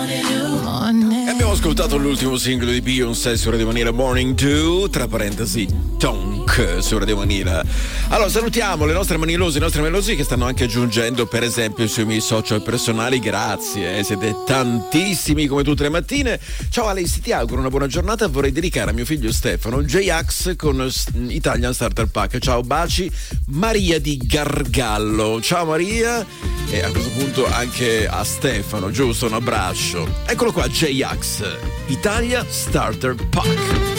Abbiamo ascoltato l'ultimo singolo di Beyoncé su Radio Manila, Morning Dew, tra parentesi Tonk su Radio Manila. Allora salutiamo le nostre manilose, i nostri melosi che stanno anche aggiungendo per esempio sui miei social personali. Grazie, siete tantissimi come tutte le mattine. Ciao Alessi, ti auguro una buona giornata. Vorrei dedicare a mio figlio Stefano J-Ax con Italian Starter Pack. Ciao, baci. Maria di Gargallo. Ciao Maria. E a questo punto anche a Stefano, giusto? Un abbraccio. Eccolo qua, J-Ax, Italia Starter Pack.